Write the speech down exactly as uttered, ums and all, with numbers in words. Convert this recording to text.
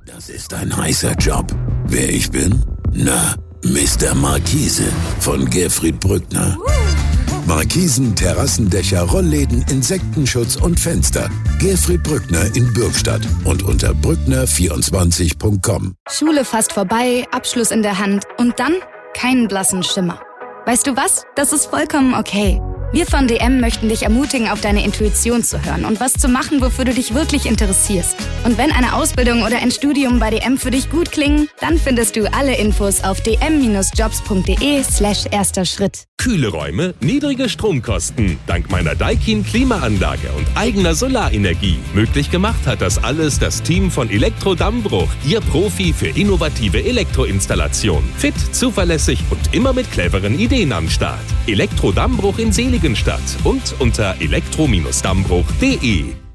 Das ist ein heißer Job. Wer ich bin? Na, Mister Markise von Gerfried Brückner. Markisen, Terrassendächer, Rollläden, Insektenschutz und Fenster. Gerfried Brückner in Bürgstadt und unter brückner vierundzwanzig punkt com. Schule fast vorbei, Abschluss in der Hand und dann keinen blassen Schimmer. Weißt du was? Das ist vollkommen okay. Wir von D M möchten dich ermutigen, auf deine Intuition zu hören und was zu machen, wofür du dich wirklich interessierst. Und wenn eine Ausbildung oder ein Studium bei D M für dich gut klingen, dann findest du alle Infos auf dm-jobs.de slash erster Schritt. Kühle Räume, niedrige Stromkosten. Dank meiner Daikin Klimaanlage und eigener Solarenergie. Möglich gemacht hat das alles das Team von Elektro Dammbruch, Ihr Profi für innovative Elektroinstallation. Fit, zuverlässig und immer mit cleveren Ideen am Start. Elektro Dammbruch in Seligenstadt und unter elektro Dammbruch punkt de.